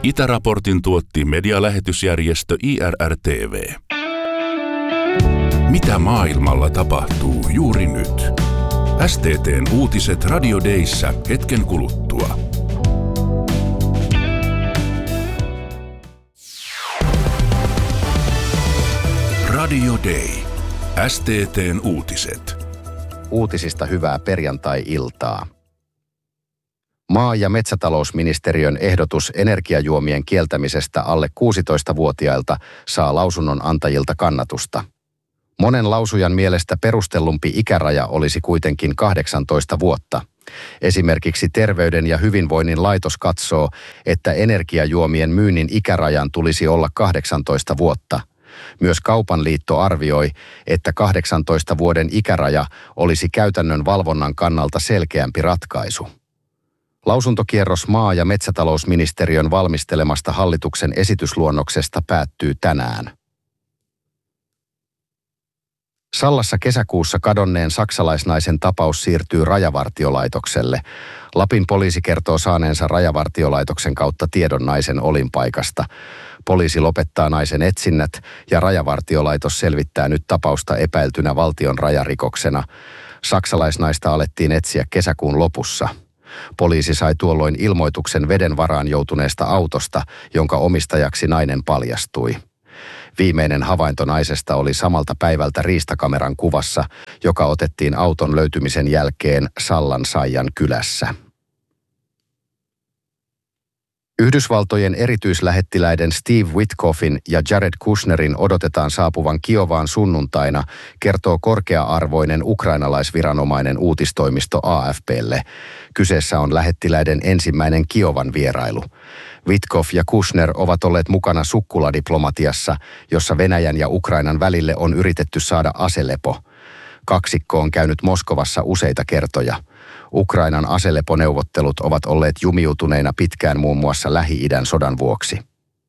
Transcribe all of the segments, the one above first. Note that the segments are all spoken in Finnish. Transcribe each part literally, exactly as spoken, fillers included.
Itäraportin tuotti medialähetysjärjestö I R R T V. Mitä maailmalla tapahtuu juuri nyt? S T T:n uutiset Radio Dayssä hetken kuluttua. Radio Day. S T T:n uutiset. Uutisista hyvää perjantai-iltaa. Maa- ja metsätalousministeriön ehdotus energiajuomien kieltämisestä alle kuusitoistavuotiailta saa lausunnon antajilta kannatusta. Monen lausujan mielestä perustellumpi ikäraja olisi kuitenkin kahdeksantoista vuotta. Esimerkiksi Terveyden ja hyvinvoinnin laitos katsoo, että energiajuomien myynnin ikärajan tulisi olla kahdeksantoista vuotta. Myös Kaupan liitto arvioi, että kahdeksantoista vuoden ikäraja olisi käytännön valvonnan kannalta selkeämpi ratkaisu. Lausuntokierros maa- ja metsätalousministeriön valmistelemasta hallituksen esitysluonnoksesta päättyy tänään. Sallassa kesäkuussa kadonneen saksalaisnaisen tapaus siirtyy Rajavartiolaitokselle. Lapin poliisi kertoo saaneensa Rajavartiolaitoksen kautta tiedon naisen olinpaikasta. Poliisi lopettaa naisen etsinnät ja Rajavartiolaitos selvittää nyt tapausta epäiltynä valtion rajarikoksena. Saksalaisnaista alettiin etsiä kesäkuun lopussa. Poliisi sai tuolloin ilmoituksen veden varaan joutuneesta autosta, jonka omistajaksi nainen paljastui. Viimeinen havainto naisesta oli samalta päivältä riistakameran kuvassa, joka otettiin auton löytymisen jälkeen Sallan Saijan kylässä. Yhdysvaltojen erityislähettiläiden Steve Witkoffin ja Jared Kushnerin odotetaan saapuvan Kiovaan sunnuntaina, kertoo korkea-arvoinen ukrainalaisviranomainen uutistoimisto A F P:lle. Kyseessä on lähettiläiden ensimmäinen Kiovan vierailu. Witkoff ja Kushner ovat olleet mukana sukkuladiplomatiassa, jossa Venäjän ja Ukrainan välille on yritetty saada aselepo. Kaksikko on käynyt Moskovassa useita kertoja. Ukrainan aseleponeuvottelut ovat olleet jumiutuneina pitkään muun muassa Lähi-idän sodan vuoksi.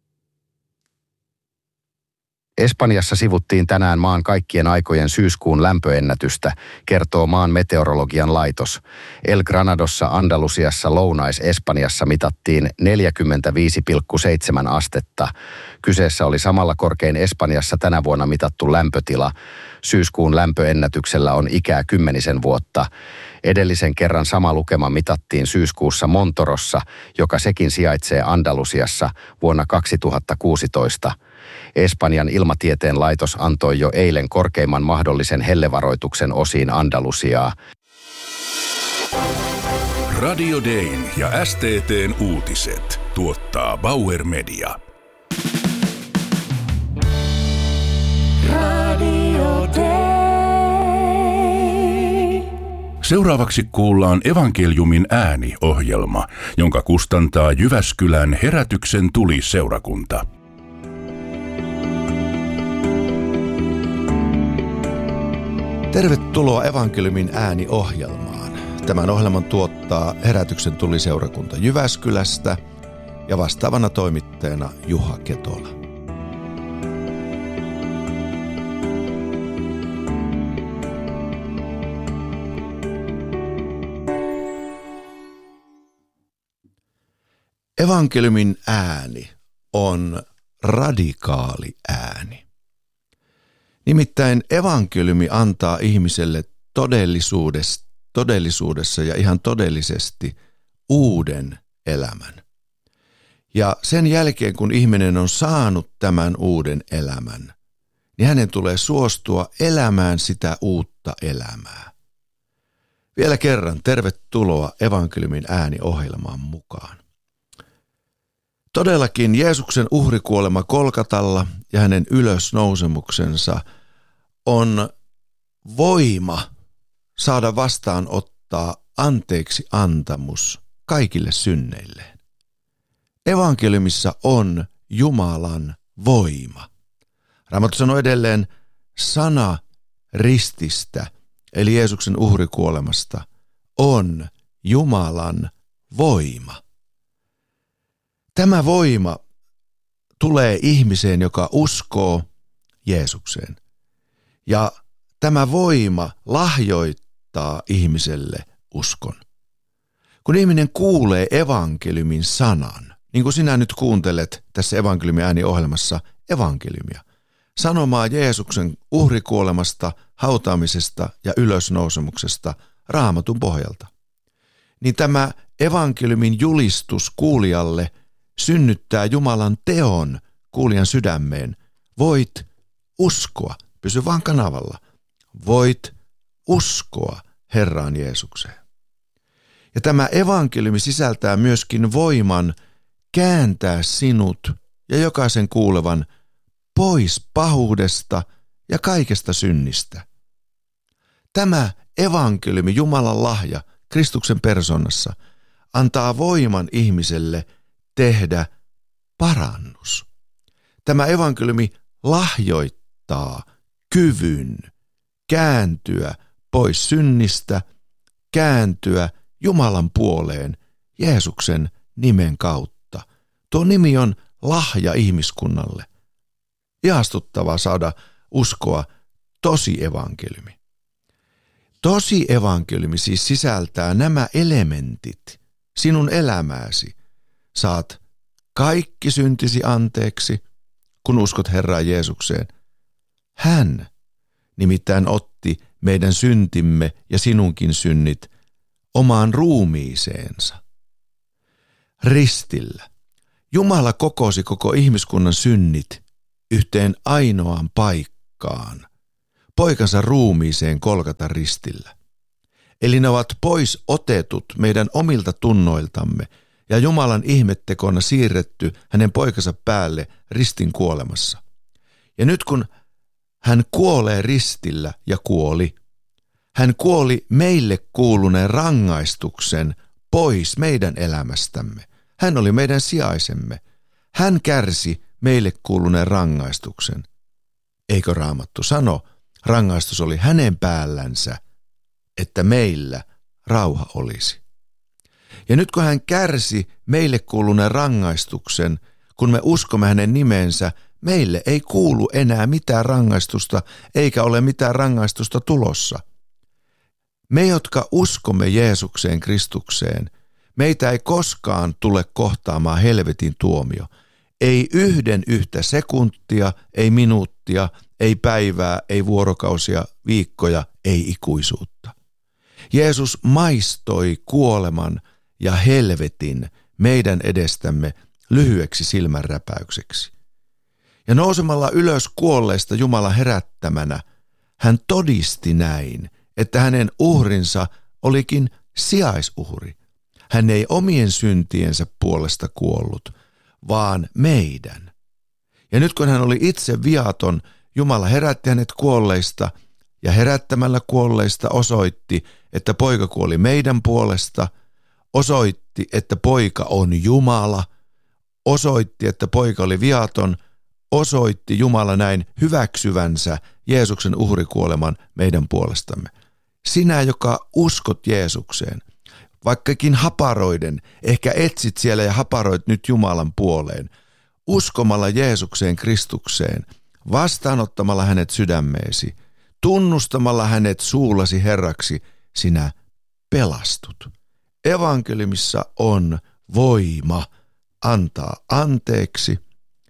Espanjassa sivuttiin tänään maan kaikkien aikojen syyskuun lämpöennätystä, kertoo maan meteorologian laitos. El Granadossa Andalusiassa Lounais-Espanjassa mitattiin neljäkymmentäviisi pilkku seitsemän astetta. Kyseessä oli samalla korkein Espanjassa tänä vuonna mitattu lämpötila. Syyskuun lämpöennätyksellä on ikää kymmenisen vuotta. Edellisen kerran sama lukema mitattiin syyskuussa Montorossa, joka sekin sijaitsee Andalusiassa vuonna kaksituhattakuusitoista. Espanjan ilmatieteen laitos antoi jo eilen korkeimman mahdollisen hellevaroituksen osiin Andalusiaa. Radio Dayn ja S T T:n uutiset tuottaa Bauer Media. Radio Day. Seuraavaksi kuullaan Evankeliumin ääni-ohjelma, jonka kustantaa Jyväskylän Herätyksen tuli-seurakunta. Tervetuloa Evankeliumin ääni-ohjelmaan. Tämän ohjelman tuottaa Herätyksen tuli-seurakunta Jyväskylästä ja vastaavana toimittajana Juha Ketola. Evankeliumin ääni on radikaali ääni. Nimittäin evankeliumi antaa ihmiselle todellisuudessa, todellisuudessa ja ihan todellisesti uuden elämän. Ja sen jälkeen, kun ihminen on saanut tämän uuden elämän, niin hänen tulee suostua elämään sitä uutta elämää. Vielä kerran tervetuloa Evankeliumin ääni-ohjelmaan mukaan. Todellakin Jeesuksen uhrikuolema Golgatalla ja hänen ylösnousemuksensa on voima saada vastaanottaa anteeksi antamus kaikille synneilleen. Evankeliumissa on Jumalan voima. Raamattu sanoo edelleen, sana rististä, eli Jeesuksen uhrikuolemasta, on Jumalan voima. Tämä voima tulee ihmiseen, joka uskoo Jeesukseen. Ja tämä voima lahjoittaa ihmiselle uskon. Kun ihminen kuulee evankeliumin sanan, niin kuin sinä nyt kuuntelet tässä evankeliumin ääniohjelmassa evankeliumia. Sanomaa Jeesuksen uhrikuolemasta, hautaamisesta ja ylösnousemuksesta Raamatun pohjalta. Niin tämä evankeliumin julistus kuulijalle synnyttää Jumalan teon kuulijan sydämeen. Voit uskoa, pysy vaan kanavalla, voit uskoa Herraan Jeesukseen. Ja tämä evankeliumi sisältää myöskin voiman kääntää sinut ja jokaisen kuulevan pois pahuudesta ja kaikesta synnistä. Tämä evankeliumi, Jumalan lahja Kristuksen persoonassa, antaa voiman ihmiselle tehdä parannus. Tämä evankeliumi lahjoittaa kyvyn kääntyä pois synnistä, kääntyä Jumalan puoleen Jeesuksen nimen kautta. Tuo nimi on lahja ihmiskunnalle. Ihastuttavaa saada uskoa tosi evankeliumi. Tosi evankeliumi siis sisältää nämä elementit sinun elämääsi. Saat kaikki syntisi anteeksi, kun uskot Herraan Jeesukseen. Hän nimittäin otti meidän syntimme ja sinunkin synnit omaan ruumiiseensa. Ristillä Jumala kokosi koko ihmiskunnan synnit yhteen ainoaan paikkaan, poikansa ruumiiseen Golgatan ristillä. Eli ne ovat pois otetut meidän omilta tunnoiltamme ja Jumalan ihmettekona siirretty hänen poikansa päälle ristin kuolemassa. Ja nyt kun hän kuolee ristillä ja kuoli, hän kuoli meille kuuluneen rangaistuksen pois meidän elämästämme. Hän oli meidän sijaisemme. Hän kärsi meille kuuluneen rangaistuksen. Eikö Raamattu sano, rangaistus oli hänen päällänsä, että meillä rauha olisi. Ja nyt kun hän kärsi meille kuuluneen rangaistuksen, kun me uskomme hänen nimensä, meille ei kuulu enää mitään rangaistusta, eikä ole mitään rangaistusta tulossa. Me, jotka uskomme Jeesukseen Kristukseen, meitä ei koskaan tule kohtaamaan helvetin tuomio. Ei yhden yhtä sekuntia, ei minuuttia, ei päivää, ei vuorokausia, viikkoja, ei ikuisuutta. Jeesus maistoi kuoleman ja helvetin meidän edestämme lyhyeksi silmänräpäykseksi. Ja nousemalla ylös kuolleista Jumalan herättämänä, hän todisti näin, että hänen uhrinsa olikin sijaisuhri. Hän ei omien syntiensä puolesta kuollut, vaan meidän. Ja nyt kun hän oli itse viaton, Jumala herätti hänet kuolleista ja herättämällä kuolleista osoitti, että poika kuoli meidän puolesta, osoitti, että poika on Jumala, osoitti, että poika oli viaton, osoitti Jumala näin hyväksyvänsä Jeesuksen uhrikuoleman meidän puolestamme. Sinä, joka uskot Jeesukseen, vaikkakin haparoiden, ehkä etsit siellä ja haparoit nyt Jumalan puoleen, uskomalla Jeesukseen Kristukseen, vastaanottamalla hänet sydämeesi, tunnustamalla hänet suullasi Herraksi, sinä pelastut. Evankeliumissa on voima antaa anteeksi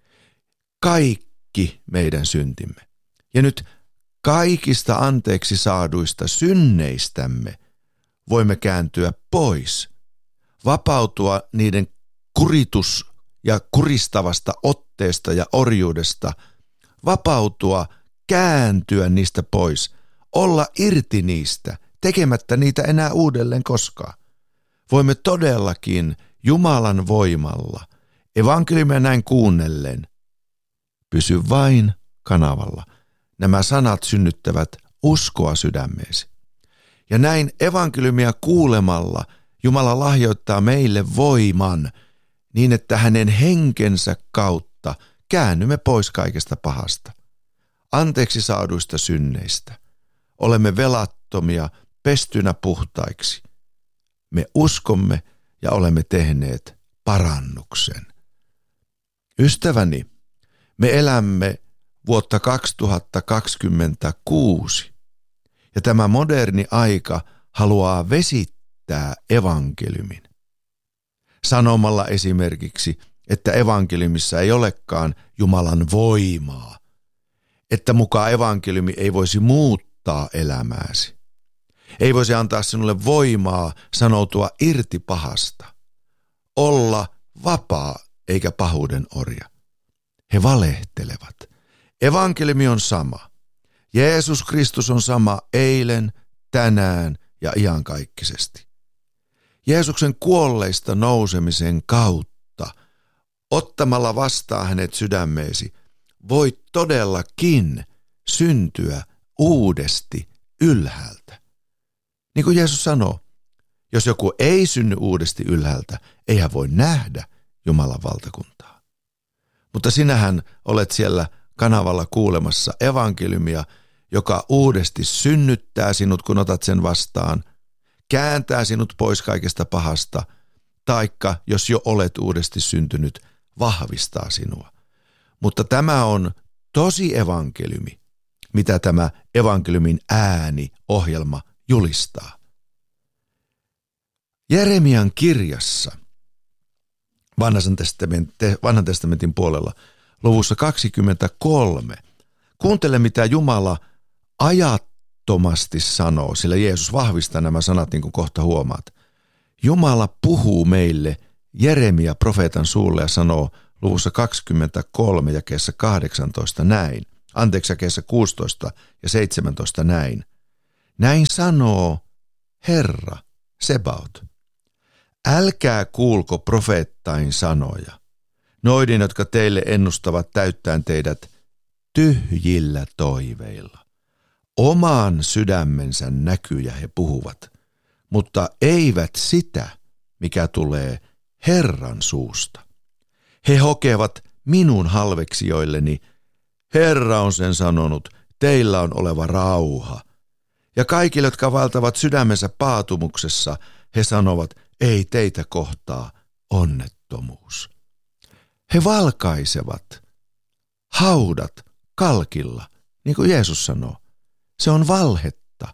kaikki meidän syntimme. Ja nyt kaikista anteeksi saaduista synneistämme voimme kääntyä pois, vapautua niiden kuritus- ja kuristavasta otteesta ja orjuudesta, vapautua, kääntyä niistä pois, olla irti niistä, tekemättä niitä enää uudelleen koskaan. Voimme todellakin Jumalan voimalla, evankeliumia näin kuunnellen, pysy vain kanavalla. Nämä sanat synnyttävät uskoa sydämeesi. Ja näin evankeliumia kuulemalla Jumala lahjoittaa meille voiman niin, että hänen henkensä kautta käännymme pois kaikesta pahasta. Anteeksi saaduista synneistä. Olemme velattomia, pestynä puhtaiksi. Me uskomme ja olemme tehneet parannuksen. Ystäväni, me elämme vuotta kaksituhattakaksikymmentäkuusi ja tämä moderni aika haluaa vesittää evankeliumin. sanomalla esimerkiksi, että evankeliumissa ei olekaan Jumalan voimaa, että mukaan evankeliumi ei voisi muuttaa elämääsi. Ei voisi antaa sinulle voimaa sanoutua irti pahasta, olla vapaa eikä pahuuden orja. He valehtelevat. Evankeliumi on sama. Jeesus Kristus on sama eilen, tänään ja iankaikkisesti. Jeesuksen kuolleista nousemisen kautta, ottamalla vastaan hänet sydämeesi, voit todellakin syntyä uudesti ylhäältä. Niin kuin Jeesus sanoo, jos joku ei synny uudesti ylhäältä, ei hän voi nähdä Jumalan valtakuntaa. Mutta sinähän olet siellä kanavalla kuulemassa evankeliumia, joka uudesti synnyttää sinut, kun otat sen vastaan, kääntää sinut pois kaikesta pahasta, taikka jos jo olet uudesti syntynyt, vahvistaa sinua. Mutta tämä on tosi evankeliumi, mitä tämä evankeliumin ääni-ohjelma julistaa. Jeremian kirjassa, vanhan testamentin, vanhan testamentin puolella, luvussa kaksikymmentäkolme, kuuntele mitä Jumala ajattomasti sanoo, sillä Jeesus vahvistaa nämä sanat niin kuin kohta huomaat. Jumala puhuu meille Jeremia profeetan suulle ja sanoo luvussa kaksikymmentäkolme jakeessa kahdeksantoista näin, anteeksi jakeessa kuusitoista ja seitsemäntoista näin. Näin sanoo Herra Sebaot. Älkää kuulko profeettain sanoja, noiden, jotka teille ennustavat täyttäen teidät tyhjillä toiveilla. Oman sydämensä näkyjä he puhuvat, mutta eivät sitä, mikä tulee Herran suusta. He hokevat minun halveksijoilleni, Herra on sen sanonut, teillä on oleva rauha. Ja kaikille, jotka valtavat sydämensä paatumuksessa, he sanovat, ei teitä kohtaa onnettomuus. He valkaisevat haudat kalkilla, niin kuin Jeesus sanoo. Se on valhetta.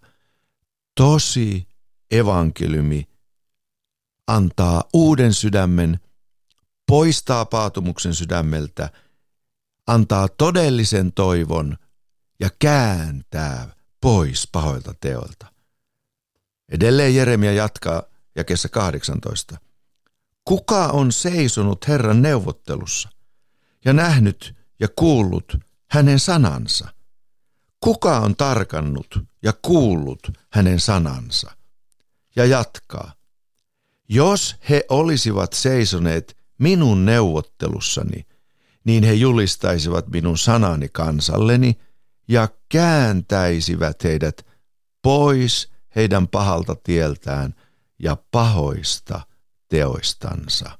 Tosi evankeliumi antaa uuden sydämen, poistaa paatumuksen sydämeltä, antaa todellisen toivon ja kääntää pois pahoilta teoilta. Edelleen Jeremia jatkaa jakeessa kahdeksantoista. Kuka on seisonut Herran neuvottelussa ja nähnyt ja kuullut hänen sanansa? Kuka on tarkannut ja kuullut hänen sanansa? Ja jatkaa. Jos he olisivat seisoneet minun neuvottelussani, niin he julistaisivat minun sanani kansalleni ja kääntäisivät heidät pois heidän pahalta tieltään ja pahoista teoistansa.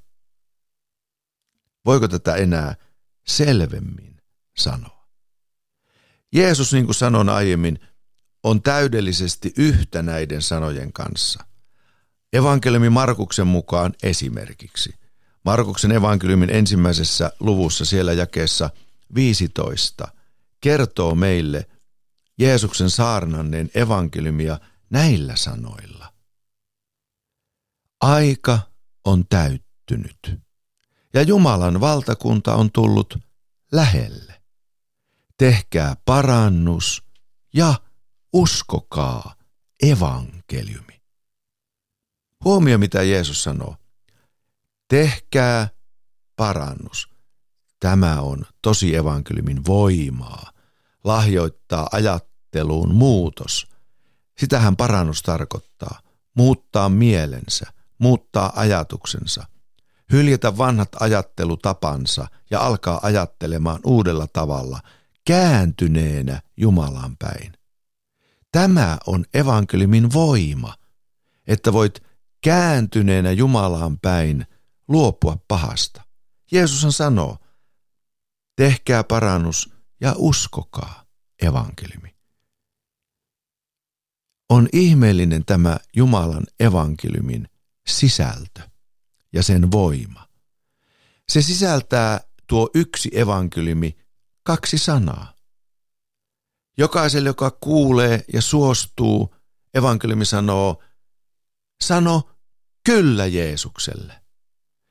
Voiko tätä enää selvemmin sanoa? Jeesus, niin kuin sanoin aiemmin, on täydellisesti yhtä näiden sanojen kanssa. Evankeliumi Markuksen mukaan esimerkiksi. Markuksen evankeliumin ensimmäisessä luvussa siellä jakeessa viisitoista kertoo meille Jeesuksen saarnanneen evankeliumia näillä sanoilla. Aika on täyttynyt ja Jumalan valtakunta on tullut lähelle. Tehkää parannus ja uskokaa evankeliumi. Huomio, mitä Jeesus sanoo. Tehkää parannus. Tämä on tosi evankeliumin voimaa. Lahjoittaa ajatteluun muutos. Sitähän parannus tarkoittaa. Muuttaa mielensä, muuttaa ajatuksensa. Hyljätä vanhat ajattelutapansa ja alkaa ajattelemaan uudella tavalla, kääntyneenä Jumalan päin. Tämä on evankeliumin voima, että voit kääntyneenä Jumalaan päin luopua pahasta. Jeesushan sanoo, tehkää parannus ja uskokaa evankeliumi. On ihmeellinen tämä Jumalan evankeliumin sisältö ja sen voima. Se sisältää tuo yksi evankeliumi kaksi sanaa. Jokaiselle, joka kuulee ja suostuu, evankeliumi sanoo, sano kyllä Jeesukselle.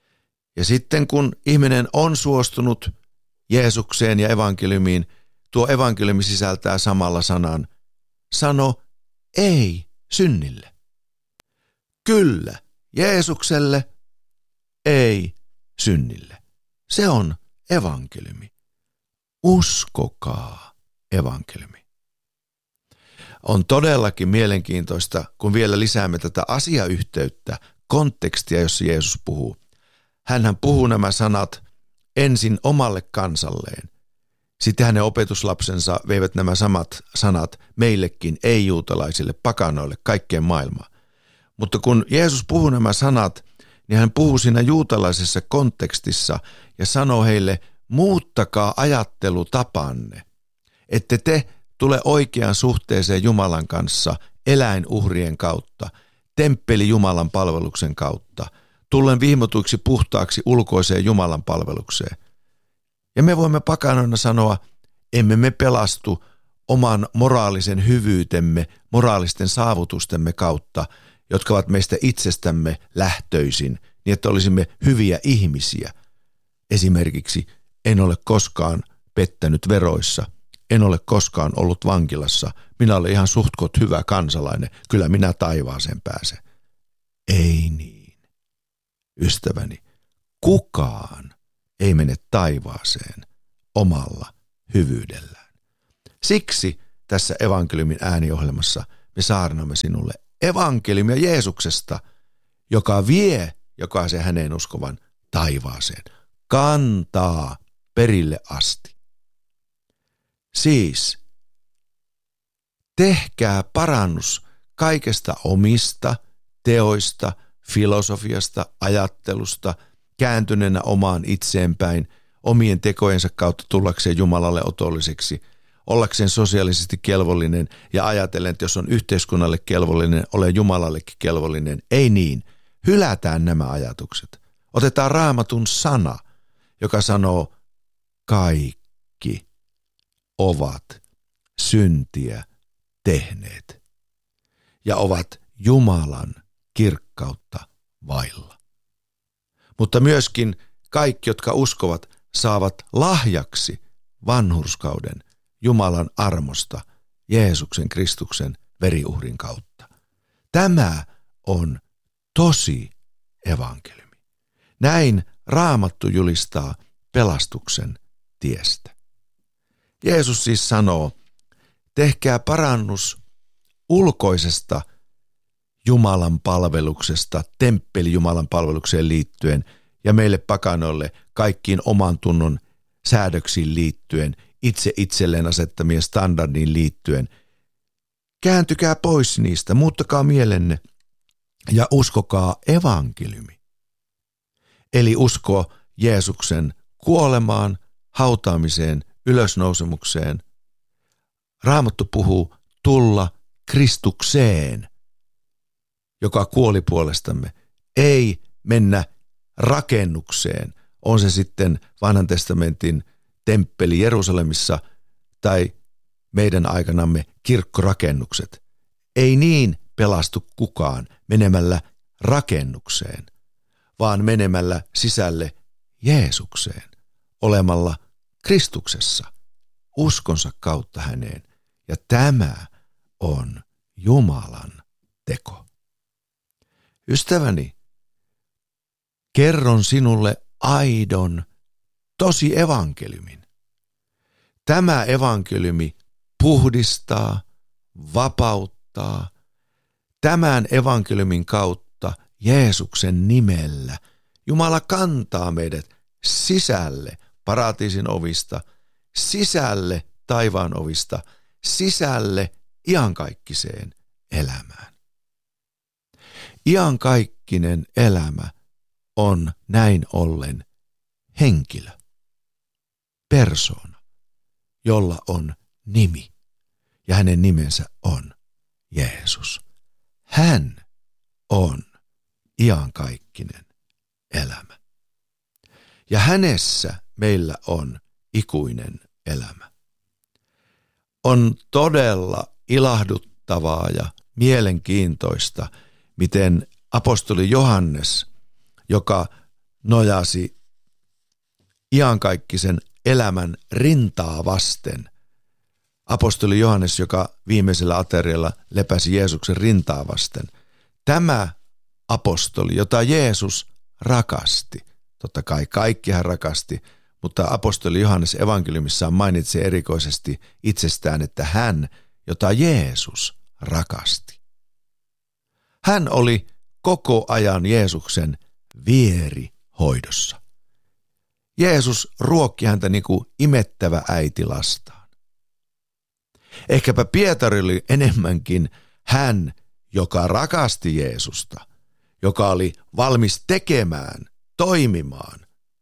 Ja sitten kun ihminen on suostunut Jeesukseen ja evankeliumiin, tuo evankeliumi sisältää samalla sanan, sano ei synnille. Kyllä Jeesukselle, ei synnille. Se on evankeliumi. Uskokaa evankeliumi. On todellakin mielenkiintoista, kun vielä lisäämme tätä asiayhteyttä, kontekstia, jossa Jeesus puhuu. Hänhän puhuu nämä sanat ensin omalle kansalleen. Sitten hänen opetuslapsensa veivät nämä samat sanat meillekin, ei-juutalaisille, pakanoille, kaikkeen maailmaan. Mutta kun Jeesus puhuu nämä sanat, niin hän puhuu siinä juutalaisessa kontekstissa ja sanoo heille, muuttakaa ajattelutapanne, ette te tule oikeaan suhteeseen Jumalan kanssa eläinuhrien kautta, temppeli Jumalan palveluksen kautta, tullen vihmotuiksi puhtaaksi ulkoiseen Jumalan palvelukseen. Ja me voimme pakanoina sanoa, emme me pelastu oman moraalisen hyvyytemme, moraalisten saavutustemme kautta, jotka ovat meistä itsestämme lähtöisin, niin että olisimme hyviä ihmisiä. Esimerkiksi en ole koskaan pettänyt veroissa, en ole koskaan ollut vankilassa, minä olen ihan suhtkot hyvä kansalainen, kyllä minä taivaaseen pääsen. Ei niin, ystäväni, kukaan ei mene taivaaseen omalla hyvyydellään. Siksi tässä evankeliumin ääniohjelmassa me saarnaamme sinulle evankeliumia Jeesuksesta, joka vie jokaisen häneen uskovan taivaaseen, kantaa perille asti. Siis tehkää parannus kaikesta omista teoista, filosofiasta, ajattelusta, kääntyneenä omaan itseenpäin, omien tekojensa kautta tullakseen Jumalalle otolliseksi, ollakseen sosiaalisesti kelvollinen ja ajatellen, että jos on yhteiskunnalle kelvollinen, ole Jumalallekin kelvollinen. Ei niin. Hylätään nämä ajatukset. Otetaan Raamatun sana, joka sanoo, kaikki ovat syntiä tehneet ja ovat Jumalan kirkkautta vailla. Mutta myöskin kaikki, jotka uskovat, saavat lahjaksi vanhurskauden Jumalan armosta Jeesuksen Kristuksen veriuhrin kautta. Tämä on tosi evankeliumi. Näin Raamattu julistaa pelastuksen tiestä. Jeesus siis sanoo, tehkää parannus ulkoisesta Jumalan palveluksesta, temppeli Jumalan palvelukseen liittyen ja meille pakanoille kaikkiin oman tunnon säädöksiin liittyen, itse itselleen asettamien standardiin liittyen. Kääntykää pois niistä, muuttakaa mielenne ja uskokaa evankeliumi. Eli usko Jeesuksen kuolemaan, hautaamiseen, ylösnousemukseen. Raamattu puhuu tulla Kristukseen, joka kuoli puolestamme. Ei mennä rakennukseen, on se sitten vanhan testamentin temppeli Jerusalemissa tai meidän aikanamme kirkkorakennukset. Ei niin pelastu kukaan menemällä rakennukseen, vaan menemällä sisälle Jeesukseen, olemalla Kristuksessa, uskonsa kautta häneen. Ja tämä on Jumalan teko. Ystäväni, kerron sinulle aidon, tosi evankeliumin. Tämä evankeliumi puhdistaa, vapauttaa. Tämän evankeliumin kautta Jeesuksen nimellä Jumala kantaa meidät sisälle paratiisin ovista, sisälle taivaan ovista, sisälle iankaikkiseen elämään. Iankaikkinen elämä on näin ollen henkilö, persoona, jolla on nimi ja hänen nimensä on Jeesus. Hän on iankaikkinen elämä. Ja hänessä meillä on ikuinen elämä. On todella ilahduttavaa ja mielenkiintoista, miten apostoli Johannes, joka nojasi iankaikkisen elämän rintaa vasten. Apostoli Johannes, joka viimeisellä aterialla lepäsi Jeesuksen rintaa vasten. Tämä apostoli, jota Jeesus rakasti, totta kai kaikki hän rakasti, mutta apostoli Johannes evankeliumissaan mainitsee erikoisesti itsestään, että hän, jota Jeesus rakasti. Hän oli koko ajan Jeesuksen vierihoidossa. Jeesus ruokki häntä niin kuin imettävä äiti lastaan. Ehkäpä Pietari oli enemmänkin hän, joka rakasti Jeesusta, joka oli valmis tekemään, toimimaan.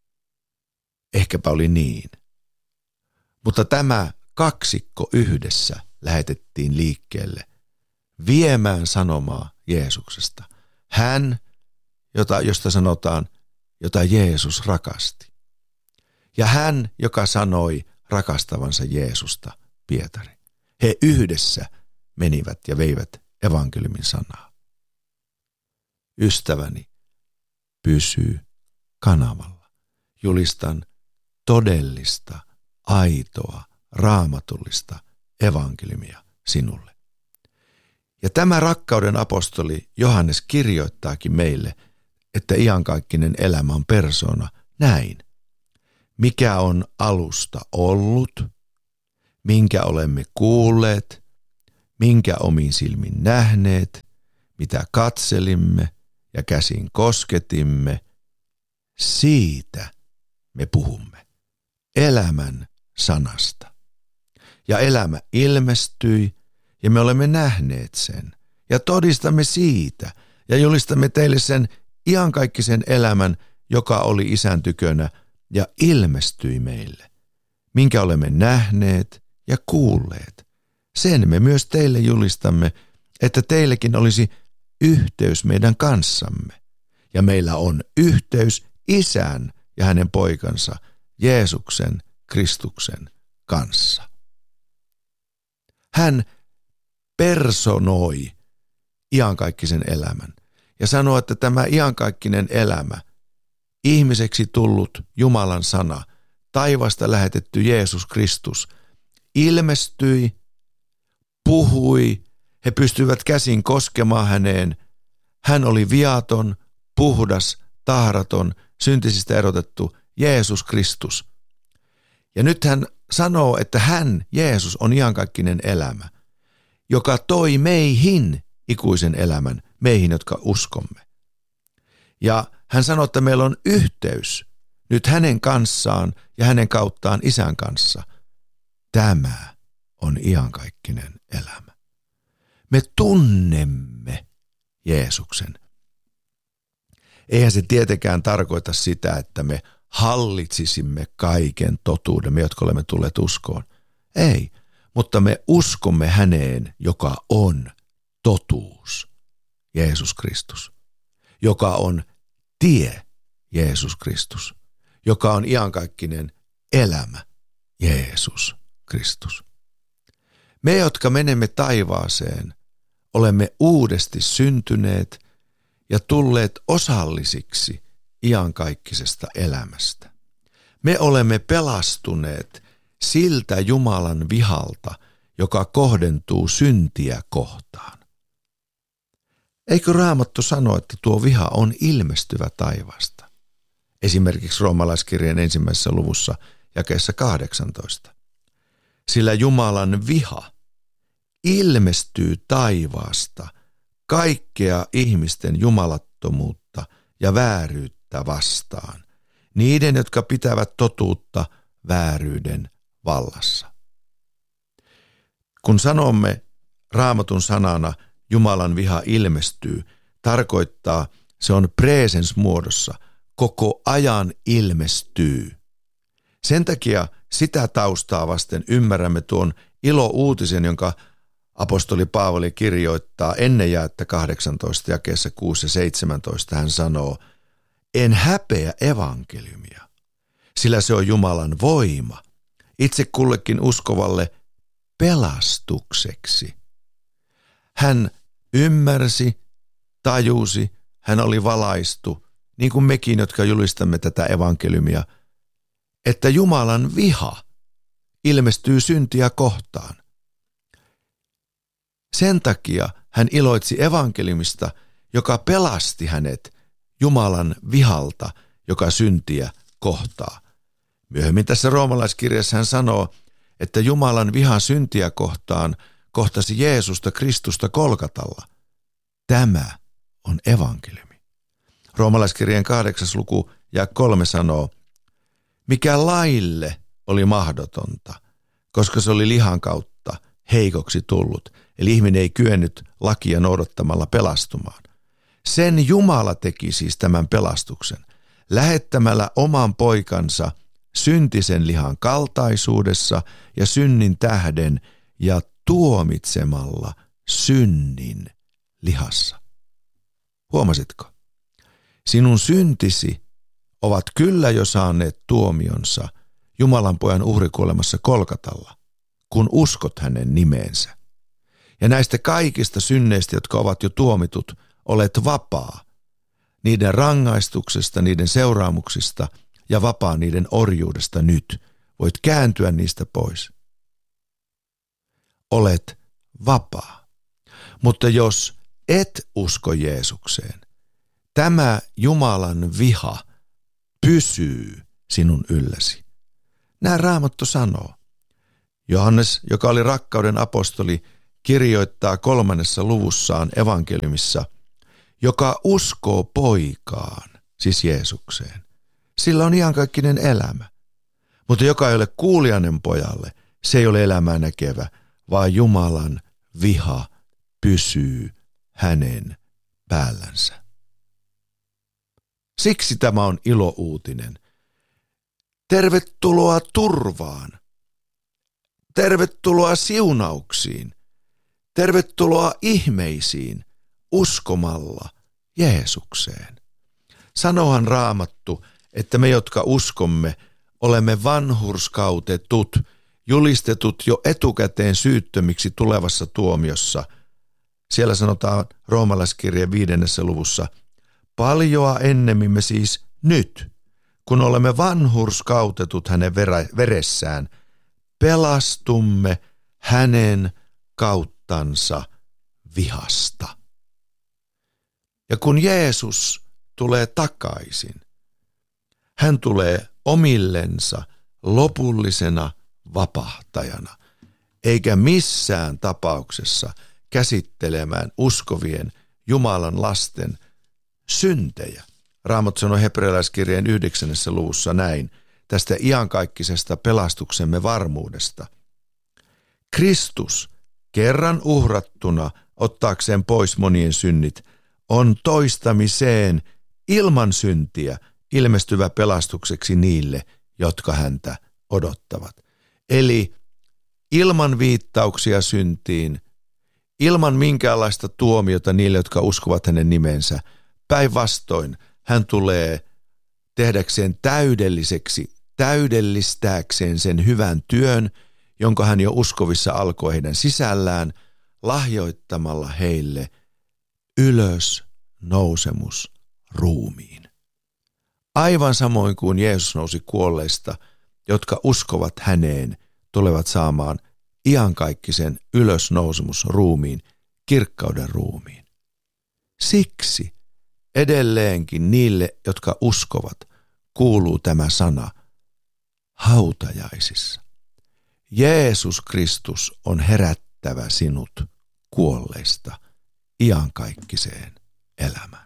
Ehkäpä oli niin. Mutta tämä kaksikko yhdessä lähetettiin liikkeelle viemään sanomaa Jeesuksesta. Hän, jota, josta sanotaan, jota Jeesus rakasti. Ja hän, joka sanoi rakastavansa Jeesusta, Pietari. He yhdessä menivät ja veivät evankeliumin sanaa. Ystäväni, pysy kanavalla. Julistan todellista, aitoa, raamatullista evankeliumia sinulle. Ja tämä rakkauden apostoli Johannes kirjoittaakin meille, että iankaikkinen elämä on persoona näin. Mikä on alusta ollut, minkä olemme kuulleet, minkä omin silmin nähneet, mitä katselimme ja käsin kosketimme, siitä me puhumme, elämän sanasta. Ja elämä ilmestyi ja me olemme nähneet sen ja todistamme siitä ja julistamme teille sen iankaikkisen elämän, joka oli Isän tykönä ja ilmestyi meille, minkä olemme nähneet ja kuulleet. Sen me myös teille julistamme, että teillekin olisi yhteys meidän kanssamme. Ja meillä on yhteys Isän ja hänen poikansa Jeesuksen Kristuksen kanssa. Hän personoi iankaikkisen elämän ja sanoo, että tämä iankaikkinen elämä, ihmiseksi tullut Jumalan sana, taivasta lähetetty Jeesus Kristus, ilmestyi, puhui, he pystyivät käsin koskemaan häneen. Hän oli viaton, puhdas, tahraton, syntisistä erotettu Jeesus Kristus. Ja nyt hän sanoo, että hän, Jeesus, on iankaikkinen elämä, joka toi meihin ikuisen elämän, meihin, jotka uskomme. Ja hän sanoo, että meillä on yhteys nyt hänen kanssaan ja hänen kauttaan Isän kanssa. Tämä on iankaikkinen elämä. Me tunnemme Jeesuksen. Eihän se tietenkään tarkoita sitä, että me hallitsisimme kaiken totuuden, me jotka olemme tulleet uskoon. Ei, mutta me uskomme häneen, joka on totuus, Jeesus Kristus, joka on tie, Jeesus Kristus, joka on iankaikkinen elämä, Jeesus Kristus. Me, jotka menemme taivaaseen, olemme uudesti syntyneet ja tulleet osallisiksi iankaikkisesta elämästä. Me olemme pelastuneet siltä Jumalan vihalta, joka kohdentuu syntiä kohtaan. Eikö Raamattu sano, että tuo viha on ilmestyvä taivaasta? Esimerkiksi roomalaiskirjeen ensimmäisessä luvussa jakeessa kahdeksantoista. Sillä Jumalan viha ilmestyy taivaasta kaikkea ihmisten jumalattomuutta ja vääryyttä vastaan, niiden, jotka pitävät totuutta vääryyden vallassa. Kun sanomme Raamatun sanana Jumalan viha ilmestyy, tarkoittaa se on presens muodossa, koko ajan ilmestyy. Sen takia sitä taustaa vasten ymmärrämme tuon ilo-uutisen, jonka apostoli Paavali kirjoittaa ennen jaetta kahdeksantoista jakeessa kuusi ja seitsemäntoista. Hän sanoo, en häpeä evankeliumia, sillä se on Jumalan voima itse kullekin uskovalle pelastukseksi. Hän ymmärsi, tajusi, hän oli valaistu niin kuin mekin, jotka julistamme tätä evankeliumia, että Jumalan viha ilmestyy syntiä kohtaan. Sen takia hän iloitsi evankeliumista, joka pelasti hänet Jumalan vihalta, joka syntiä kohtaa. Myöhemmin tässä roomalaiskirjassa hän sanoo, että Jumalan viha syntiä kohtaan kohtasi Jeesusta Kristusta Golgatalla. Tämä on evankeliumi. Roomalaiskirjeen kahdeksas luku ja kolme sanoo, mikä laille oli mahdotonta, koska se oli lihan kautta heikoksi tullut, eli ihminen ei kyennyt lakia noudattamalla pelastumaan. Sen Jumala teki siis tämän pelastuksen, lähettämällä oman poikansa syntisen lihan kaltaisuudessa ja synnin tähden ja tuomitsemalla synnin lihassa. Huomasitko? Sinun syntisi ovat kyllä jo saaneet tuomionsa Jumalan pojan uhrikuolemassa Golgatalla, kun uskot hänen nimeensä. Ja näistä kaikista synneistä, jotka ovat jo tuomitut, olet vapaa. Niiden rangaistuksesta, niiden seuraamuksista ja vapaa niiden orjuudesta nyt. Voit kääntyä niistä pois. Olet vapaa. Mutta jos et usko Jeesukseen, tämä Jumalan viha pysyy sinun ylläsi. Näin Raamattu sanoo. Johannes, joka oli rakkauden apostoli, kirjoittaa kolmannessa luvussaan evankeliumissa, joka uskoo poikaan, siis Jeesukseen. Sillä on iankaikkinen elämä. Mutta joka ei ole kuulijainen pojalle, se ei ole elämää näkevä, vaan Jumalan viha pysyy hänen päällänsä. Siksi tämä on ilouutinen. Tervetuloa turvaan. Tervetuloa siunauksiin. Tervetuloa ihmeisiin uskomalla Jeesukseen. Sanohan Raamattu, että me, jotka uskomme, olemme vanhurskautetut, julistetut jo etukäteen syyttömiksi tulevassa tuomiossa. Siellä sanotaan roomalaiskirjeen viidennessä luvussa, paljoa ennemmin me siis nyt, kun olemme vanhurskautetut hänen veressään, pelastumme hänen kauttansa vihasta. Ja kun Jeesus tulee takaisin, hän tulee omillensa lopullisena vapahtajana, eikä missään tapauksessa käsittelemään uskovien Jumalan lasten syntejä. Raamattu sanoi hebrealaiskirjeen yhdeksännessä luvussa näin, tästä iankaikkisesta pelastuksemme varmuudesta. Kristus kerran uhrattuna ottaakseen pois monien synnit on toistamiseen ilman syntiä ilmestyvä pelastukseksi niille, jotka häntä odottavat. Eli ilman viittauksia syntiin, ilman minkäänlaista tuomiota niille, jotka uskovat hänen nimensä, päinvastoin hän tulee tehdäkseen täydelliseksi, täydellistääkseen sen hyvän työn, jonka hän jo uskovissa alkoi heidän sisällään, lahjoittamalla heille ylös nousemus ruumiin. Aivan samoin kuin Jeesus nousi kuolleista, jotka uskovat häneen, tulevat saamaan iankaikkisen ylösnousemus ruumiin, kirkkauden ruumiin. Siksi edelleenkin niille, jotka uskovat, kuuluu tämä sana hautajaisissa. Jeesus Kristus on herättävä sinut kuolleista iankaikkiseen elämään.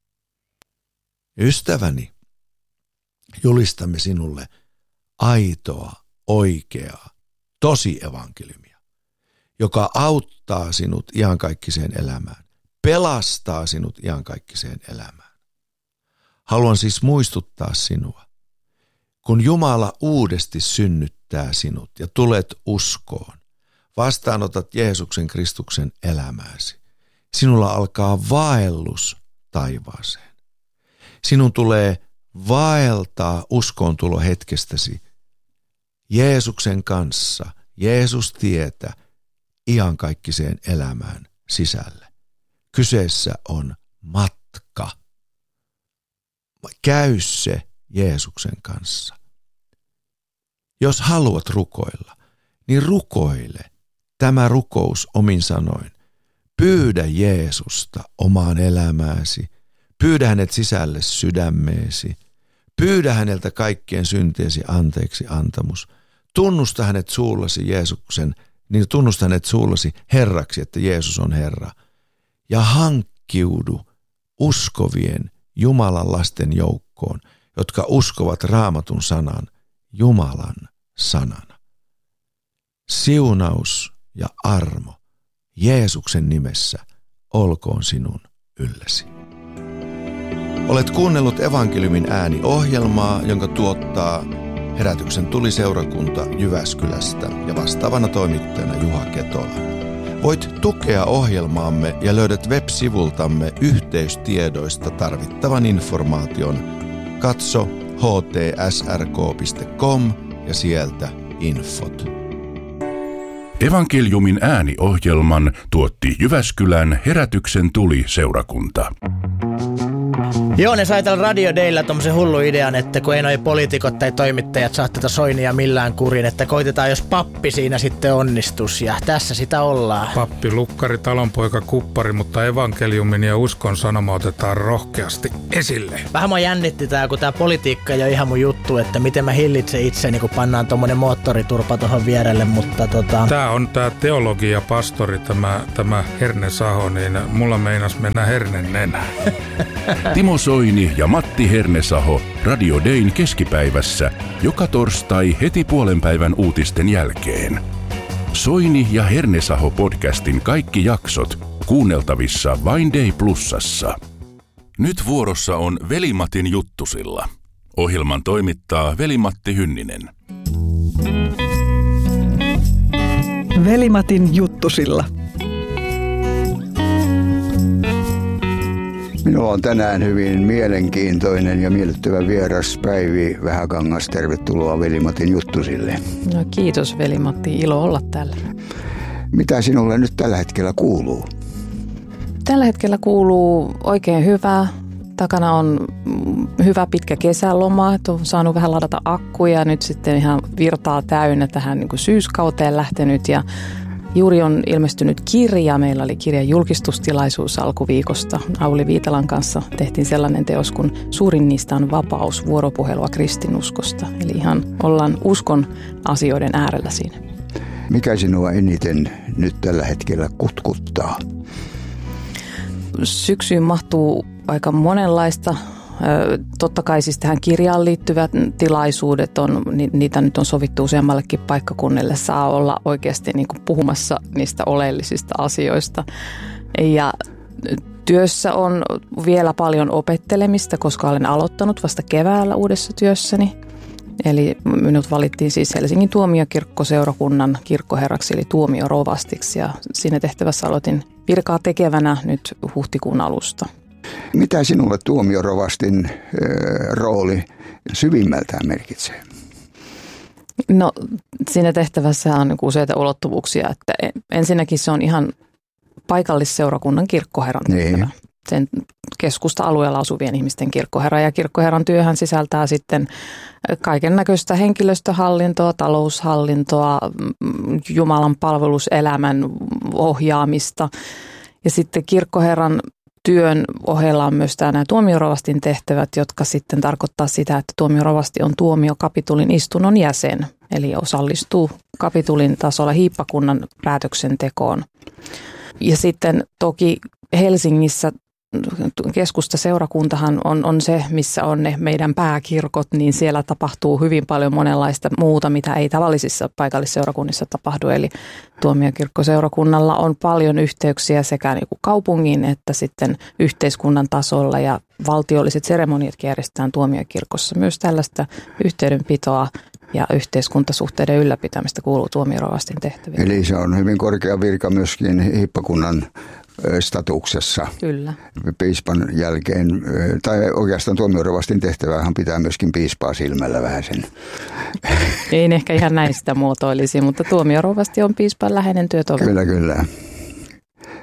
Ystäväni, julistamme sinulle aitoa, oikeaa, tosi evankeliumia, joka auttaa sinut iankaikkiseen elämään, pelastaa sinut iankaikkiseen elämään. Haluan siis muistuttaa sinua, kun Jumala uudesti synnyttää sinut ja tulet uskoon, vastaanotat Jeesuksen Kristuksen elämääsi, sinulla alkaa vaellus taivaaseen. Sinun tulee vaeltaa uskoontulo hetkestäsi Jeesuksen kanssa, Jeesus tietä iankaikkiseen elämään sisälle. Kyseessä on matka. käy se Jeesuksen kanssa. Jos haluat rukoilla, niin rukoile tämä rukous omin sanoin. Pyydä Jeesusta omaan elämääsi. Pyydä hänet sisälle sydämeesi. Pyydä häneltä kaikkien syntiesi anteeksi antamus. Tunnusta hänet suullasi Jeesuksen, niin tunnusta hänet suullasi Herraksi, että Jeesus on Herra. Ja hankkiudu uskovien Jumalan lasten joukkoon, jotka uskovat Raamatun sanan Jumalan sanana. Siunaus ja armo Jeesuksen nimessä olkoon sinun ylläsi. Olet kuunnellut Evankeliumin ääni -ohjelmaa, jonka tuottaa Herätyksen tuliseurakunta Jyväskylästä ja vastaavana toimittajana Juha Ketola. Voit tukea ohjelmaamme ja löydät web-sivultamme yhteystiedoista tarvittavan informaation. Katso h t s r k piste com ja sieltä infot. Evankeliumin ääni-ohjelman tuotti Jyväskylän Herätyksen tuli-seurakunta. Joo, ne sai tällä Radio Daylla tommosen hullu idean, että kun ei noi poliitikot tai toimittajat saa tätä Soinia millään kurin, että koitetaan jos pappi siinä sitten onnistus, ja tässä sitä ollaan. Pappi, lukkari, talonpoika, kuppari, mutta evankeliumin ja uskon sanoma otetaan rohkeasti esille. Vähän mua jännitti tää, kun tää politiikka ei ole ihan mun juttu, että miten mä hillitsen itseni, kun pannaan tommonen moottoriturpa tohon vierelle, mutta tota... Tää on tää teologia, pastori, tämä, tämä Herne Saho, niin mulla meinas mennä hernen nenä. Timo Soini ja Matti Hernesaho Radio Dayn keskipäivässä joka torstai heti puolen päivän uutisten jälkeen. Soini ja Hernesaho podcastin kaikki jaksot kuunneltavissa vain Day Plusassa. Nyt vuorossa on Veli-Matin juttusilla. Ohjelman toimittaa Veli-Matti Hynninen. Veli-Matin juttusilla. Minulla on tänään hyvin mielenkiintoinen ja miellyttävä vieras Päivi Vähäkangas. Tervetuloa Veli-Matin juttusille. No kiitos Veli-Matti, ilo olla täällä. Mitä sinulle nyt tällä hetkellä kuuluu? Tällä hetkellä kuuluu oikein hyvää. Takana on hyvä pitkä kesäloma, että on saanut vähän ladata akkuja. Nyt sitten ihan virtaa täynnä tähän niin kuin syyskauteen lähtenyt ja juuri on ilmestynyt kirja. Meillä oli kirjan julkistustilaisuus alkuviikosta. Auli Viitalan kanssa tehtiin sellainen teos, kun suurin niistä on vapaus, vuoropuhelua kristinuskosta. Eli ihan ollaan uskon asioiden äärellä siinä. Mikä sinua eniten nyt tällä hetkellä kutkuttaa? Syksyyn mahtuu aika monenlaista. Totta kai siis tähän kirjaan liittyvät tilaisuudet, on, niitä nyt on sovittu useammallekin paikkakunnille. Saa olla oikeasti niin kuin puhumassa niistä oleellisista asioista. Ja työssä on vielä paljon opettelemista, koska olen aloittanut vasta keväällä uudessa työssäni. Eli minut valittiin siis Helsingin tuomiokirkkoseurakunnan kirkkoherraksi eli tuomiorovastiksi ja siinä tehtävässä aloitin virkaa tekevänä nyt huhtikuun alusta. Mitä sinulle tuomiorovastin äh, rooli syvimmältään merkitsee? No siinä tehtävässä on useita ulottuvuuksia. Että ensinnäkin se on ihan paikallisseurakunnan kirkkoherran tehtävä. Niin. Sen keskusta-alueella asuvien ihmisten kirkkoherra ja kirkkoherran työhän sisältää sitten kaiken näköistä henkilöstöhallintoa, taloushallintoa, Jumalan palveluselämän ohjaamista ja sitten kirkkoherran työn ohella on myös nämä tuomiorovastin tehtävät, jotka sitten tarkoittaa sitä, että tuomiorovasti on tuomiokapitulin istunnon jäsen, eli osallistuu kapitulin tasolla hiippakunnan päätöksentekoon. Ja sitten toki Helsingissä keskustaseurakuntahan on, on se, missä on ne meidän pääkirkot, niin siellä tapahtuu hyvin paljon monenlaista muuta, mitä ei tavallisissa paikallisseurakunnissa tapahdu. Eli tuomiokirkkoseurakunnalla on paljon yhteyksiä sekä niin kuin kaupungin että sitten yhteiskunnan tasolla ja valtiolliset seremoniat järjestetään tuomiokirkossa. Myös tällaista yhteydenpitoa ja yhteiskuntasuhteiden ylläpitämistä kuuluu tuomiorovastin tehtäviin. Eli se on hyvin korkea virka myöskin hiippakunnan statuksessa. Kyllä. Piispan jälkeen, tai oikeastaan tuomiorovastin tehtävähän pitää myöskin piispaa silmällä vähän sen. Ei ehkä ihan näistä muotoilisi, mutta tuomiorovasti on piispan läheinen työtoveri. Kyllä, kyllä.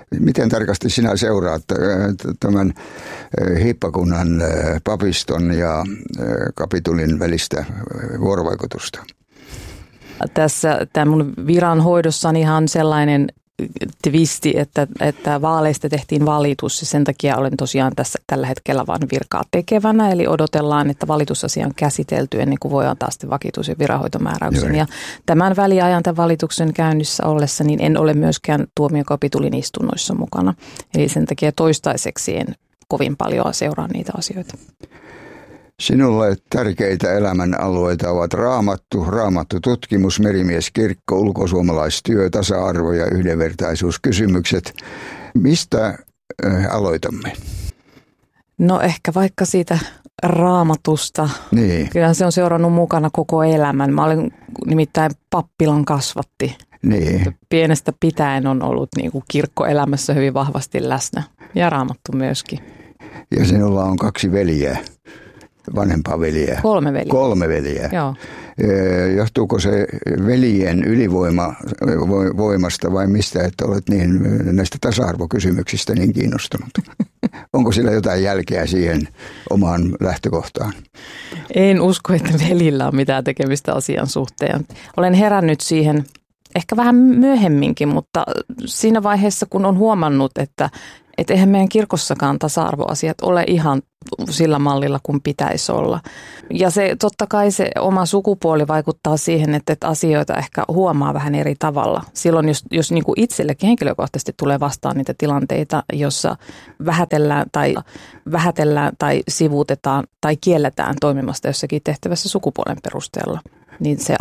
Miten tarkasti sinä seuraat tämän hiippakunnan papiston ja kapitulin välistä vuorovaikutusta? Tässä tämä mun viranhoidossanihan sellainen twisti, että, että vaaleista tehtiin valitus ja sen takia olen tosiaan tässä tällä hetkellä vain virkaa tekevänä. Eli odotellaan, että valitusasia on käsitelty ennen kuin voi antaa sitten vakitus- ja viranhoitomääräyksen. Ja tämän väliajan tämän valituksen käynnissä ollessa, niin en ole myöskään tuomiokapitulin istunnoissa mukana. Eli sen takia toistaiseksi en kovin paljon seuraa niitä asioita. Sinulle tärkeitä elämän alueita ovat raamattu, raamattu tutkimus, merimieskirkko, ulkosuomalaistyö, tasa-arvo ja yhdenvertaisuuskysymykset. Mistä aloitamme? No ehkä vaikka siitä raamatusta. Niin. Kyllä se on seurannut mukana koko elämän. Mä olen nimittäin pappilan kasvatti. Niin. Pienestä pitäen on ollut niin kuin kirkkoelämässä hyvin vahvasti läsnä ja raamattu myöskin. Ja sinulla on kaksi veljeä. Vanhempaa veljeä. Kolme veljeä. Kolme veljeä. Joo. Johtuuko se veljen ylivoima voimasta vai mistä, että olet niin näistä tasa-arvokysymyksistä niin kiinnostunut? Onko sillä jotain jälkeä siihen omaan lähtökohtaan? En usko, että velillä on mitään tekemistä asian suhteen. Olen herännyt siihen ehkä vähän myöhemminkin, mutta siinä vaiheessa, kun on huomannut, että Että eihän meidän kirkossakaan tasa-arvoasiat ole ihan sillä mallilla kuin pitäisi olla. Ja se totta kai se oma sukupuoli vaikuttaa siihen, että, että asioita ehkä huomaa vähän eri tavalla. Silloin jos, jos niin kuin itsellekin henkilökohtaisesti tulee vastaan niitä tilanteita, jossa vähätellään tai, vähätellään tai sivuutetaan tai kielletään toimimasta jossakin tehtävässä sukupuolen perusteella, niin se